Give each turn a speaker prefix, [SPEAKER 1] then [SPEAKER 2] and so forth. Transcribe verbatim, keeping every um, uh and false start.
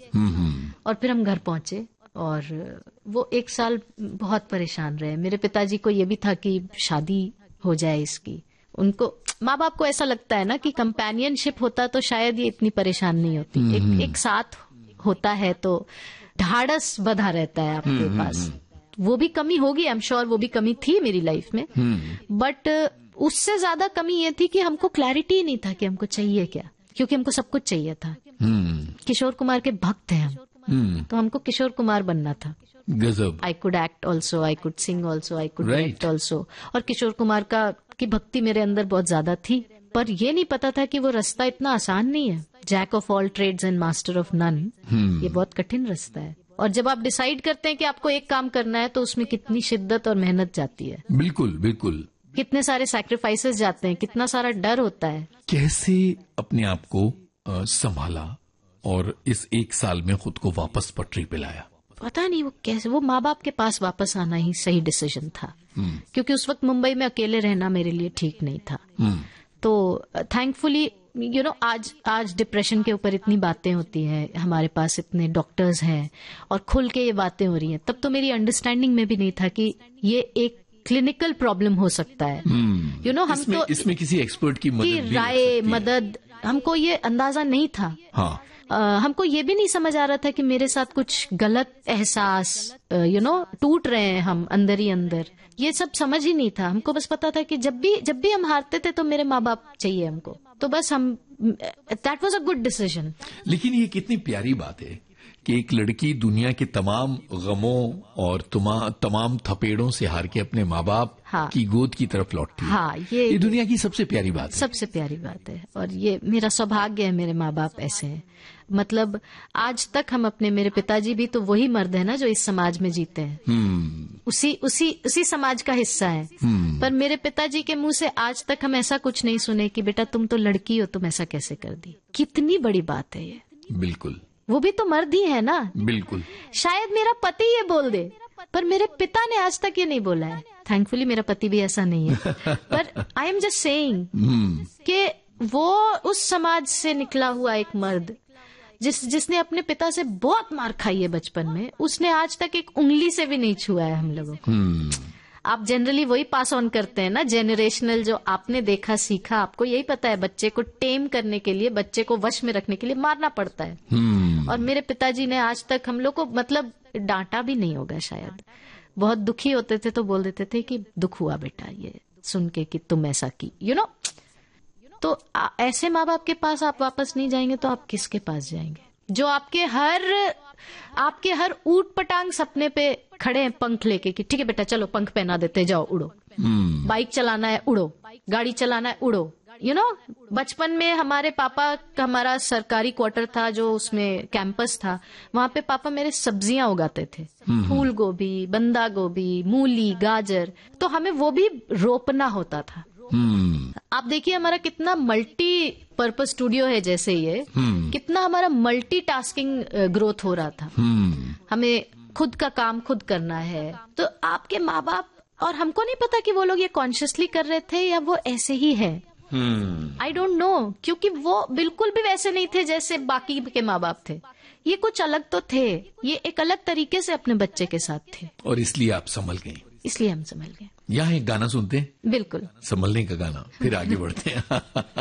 [SPEAKER 1] और फिर हम घर पहुंचे और वो एक साल बहुत परेशान रहे। मेरे पिताजी को ये भी था कि शादी हो जाए इसकी। उनको, माँ बाप को ऐसा लगता है ना कि कंपेनियनशिप होता तो शायद ये इतनी परेशान नहीं होती। एक, एक साथ होता है तो ढाढ़स बधा रहता है आपके पास। वो भी कमी होगी, आई एम श्योर वो भी कमी थी मेरी लाइफ में, बट उससे ज्यादा कमी ये थी कि हमको क्लैरिटी नहीं था कि हमको चाहिए क्या, क्योंकि हमको सब कुछ चाहिए था। किशोर कुमार के भक्त हैं हम, तो हमको किशोर कुमार बनना था।
[SPEAKER 2] गजब।
[SPEAKER 1] I could act also, I could sing also, I could write also. और किशोर कुमार का की भक्ति मेरे अंदर बहुत ज्यादा थी, पर ये नहीं पता था कि वो रास्ता इतना आसान नहीं है। Jack of all trades and master of none, ये बहुत कठिन रास्ता है। और जब आप डिसाइड करते हैं कि आपको एक काम करना है तो उसमें कितनी शिद्दत और मेहनत जाती है।
[SPEAKER 2] बिल्कुल बिल्कुल।
[SPEAKER 1] कितने सारे सैक्रिफाइसेस जाते हैं, कितना सारा डर होता है।
[SPEAKER 2] कैसे अपने आप को संभाला और इस एक साल में खुद को वापस पटरी पे लाया?
[SPEAKER 1] पता नहीं वो कैसे, वो माँ बाप के पास वापस आना ही सही डिसीजन था, क्योंकि उस वक्त मुंबई में अकेले रहना मेरे लिए ठीक नहीं था। तो थैंकफुली यू नो आज आज डिप्रेशन के ऊपर इतनी बातें होती हैं, हमारे पास इतने डॉक्टर्स हैं और खुल के ये बातें हो रही हैं। तब तो मेरी अंडरस्टैंडिंग में भी नहीं था कि ये एक क्लिनिकल प्रॉब्लम हो सकता है। यू नो हम
[SPEAKER 2] इसमें,
[SPEAKER 1] तो
[SPEAKER 2] इसमें किसी एक्सपर्ट की मदद
[SPEAKER 1] की राय मदद हमको ये अंदाजा नहीं था।
[SPEAKER 2] हाँ।
[SPEAKER 1] Uh, हमको ये भी नहीं समझ आ रहा था कि मेरे साथ कुछ गलत एहसास यू नो टूट रहे हैं हम अंदर ही अंदर, ये सब समझ ही नहीं था। हमको बस पता था कि जब भी जब भी हम हारते थे तो मेरे माँ बाप चाहिए हमको, तो बस हम, that was a good decision.
[SPEAKER 2] लेकिन ये कितनी प्यारी बात है कि एक लड़की दुनिया के तमाम गमों और तमाम थपेड़ों से हार के अपने माँ बाप हाँ, की गोद की तरफ लौटती है।
[SPEAKER 1] हाँ, ये,
[SPEAKER 2] ये दुनिया की सबसे प्यारी बात है।
[SPEAKER 1] सबसे प्यारी बात है, और ये मेरा सौभाग्य है, मेरे माँ बाप ऐसे हैं। मतलब आज तक हम अपने, मेरे पिताजी भी तो वही मर्द है ना जो इस समाज में जीते हैं, उसी उसी उसी समाज का हिस्सा है। पर मेरे पिताजी के मुंह से आज तक हम ऐसा कुछ नहीं सुने कि बेटा तुम तो लड़की हो, तुम ऐसा कैसे कर दी। कितनी बड़ी बात है ये।
[SPEAKER 2] बिल्कुल, वो
[SPEAKER 1] भी तो मर्द ही है ना।
[SPEAKER 2] बिल्कुल।
[SPEAKER 1] शायद मेरा पति ये बोल दे, पर मेरे पिता ने आज तक ये नहीं बोला है। थैंकफुली मेरा पति भी ऐसा नहीं है, पर आई एम जस्ट सेइंग कि वो उस समाज से निकला हुआ एक मर्द जिस जिसने अपने पिता से बहुत मार खाई है बचपन में, उसने आज तक एक उंगली से भी नहीं छुआ है हम लोगों को। आप जनरली वही पास ऑन करते हैं ना, जेनरेशनल, जो आपने देखा सीखा। आपको यही पता है बच्चे को टेम करने के लिए, बच्चे को वश में रखने के लिए मारना पड़ता है। और मेरे पिताजी ने आज तक हम लोग को मतलब डांटा भी नहीं होगा शायद। बहुत दुखी होते थे तो बोल देते थे कि दुख हुआ बेटा ये सुन के कि तुम ऐसा की, यू नो। तो ऐसे माँ बाप के पास आप वापस नहीं जाएंगे तो आप किसके पास जाएंगे, जो आपके हर आपके हर ऊट पटांग सपने पे खड़े हैं पंख लेके कि ठीक है बेटा चलो पंख पहना देते, जाओ उड़ो। hmm. बाइक चलाना है उड़ो, गाड़ी चलाना है उड़ो। यू नो बचपन में हमारे पापा का, हमारा सरकारी क्वार्टर था जो उसमें कैंपस था, वहां पे पापा मेरे सब्जियां उगाते थे। hmm. फूल गोभी, बंदा गोभी, मूली, गाजर, तो हमें वो भी रोपना होता था। Hmm. आप देखिए हमारा कितना मल्टी पर्पस स्टूडियो है जैसे ये, hmm. कितना हमारा मल्टी टास्किंग ग्रोथ हो रहा था। hmm. हमें खुद का काम खुद करना है। तो आपके माँ बाप, और हमको नहीं पता कि वो लोग ये कॉन्शियसली कर रहे थे या वो ऐसे ही है। आई डोंट नो, क्योंकि वो बिल्कुल भी वैसे नहीं थे जैसे बाकी के माँ बाप थे। ये कुछ अलग तो थे, ये एक अलग तरीके से अपने बच्चे के साथ थे,
[SPEAKER 2] और इसलिए आप संभल गए।
[SPEAKER 1] इसलिए हम संभल गए।
[SPEAKER 2] यहाँ एक गाना सुनते हैं,
[SPEAKER 1] बिल्कुल,
[SPEAKER 2] संभलने का गाना, फिर आगे बढ़ते हैं।